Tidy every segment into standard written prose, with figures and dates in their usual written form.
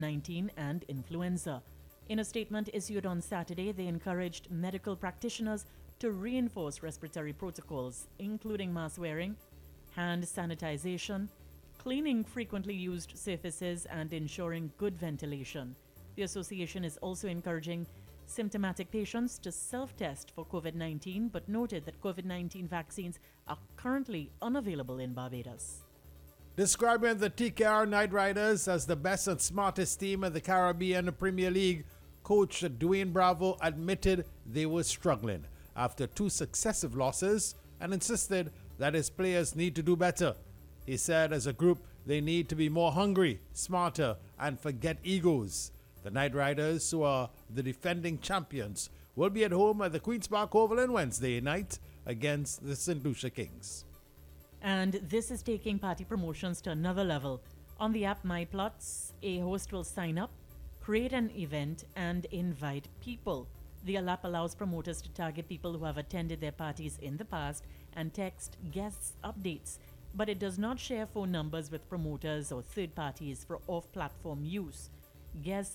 19 and influenza. In a statement issued on Saturday, they encouraged medical practitioners to reinforce respiratory protocols, including mask wearing, hand sanitization, cleaning frequently used surfaces, and ensuring good ventilation. The association is also encouraging symptomatic patients to self-test for COVID-19, but noted that COVID-19 vaccines are currently unavailable in Barbados. Describing the TKR Knight Riders as the best and smartest team in the Caribbean Premier League, coach Dwayne Bravo admitted they were struggling after 2 successive losses and insisted that his players need to do better. He said as a group they need to be more hungry, smarter, and forget egos. The Knight Riders, who are the defending champions, will be at home at the Queen's Park Oval on Wednesday night against the St. Lucia Kings. And this is taking party promotions to another level. On the app MyPlots, a host will sign up, create an event, and invite people. The app allows promoters to target people who have attended their parties in the past and text guests updates, but it does not share phone numbers with promoters or third parties for off-platform use. Guests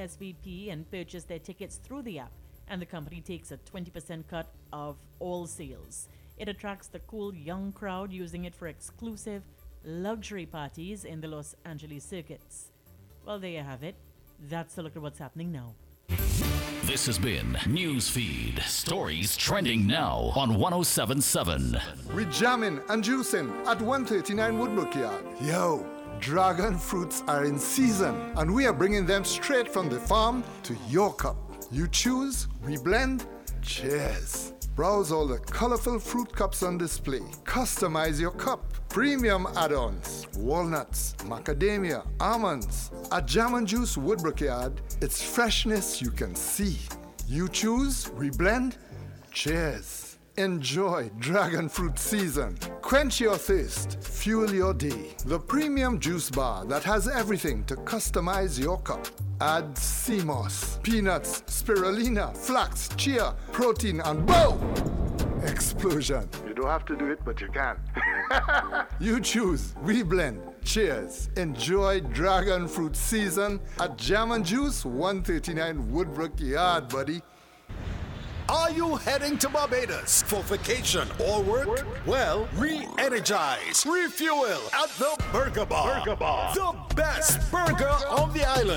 RSVP and purchase their tickets through the app, and the company takes a 20% cut of all sales. It attracts the cool young crowd, using it for exclusive luxury parties in the Los Angeles circuits. Well, there you have it. That's a look at what's happening now. This has been Newsfeed. Stories trending now on 107.7. We're jamming and juicing at 139 Woodbrook Yard. Yo, dragon fruits are in season, and we are bringing them straight from the farm to your cup. You choose, we blend. Cheers. Browse all the colorful fruit cups on display. Customize your cup. Premium add-ons, walnuts, macadamia, almonds. At Jam and Juice Woodbrook Yard, it's freshness you can see. You choose, we blend. Cheers. Enjoy dragon fruit season. Quench your thirst. Fuel your day. The premium juice bar that has everything to customize your cup. Add sea moss, peanuts, spirulina, flax, chia, protein, and boom! Explosion. You don't have to do it, but you can. You choose. We blend. Cheers. Enjoy dragon fruit season at Jam and Juice 139 Woodbrook Yard, buddy. Are you heading to Barbados for vacation or work? Well, re-energize, refuel at the Burger Bar. The best burger on the island.